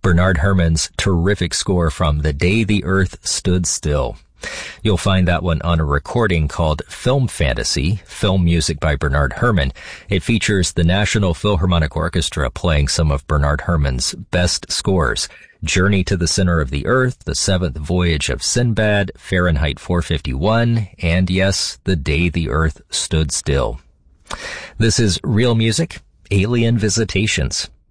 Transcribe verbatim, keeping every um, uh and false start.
Bernard Herrmann's terrific score from The Day the Earth Stood Still. You'll find that one on a recording called Film Fantasy, film music by Bernard Herrmann. It features the National Philharmonic Orchestra playing some of Bernard Herrmann's best scores. Journey to the Center of the Earth, The Seventh Voyage of Sinbad, Fahrenheit four fifty-one, and yes, The Day the Earth Stood Still. This is Real Music, Alien Visitations.